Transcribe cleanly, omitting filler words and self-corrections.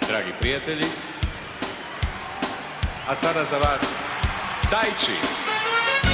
dragi prijatelji. A sada za vas Tai Chi.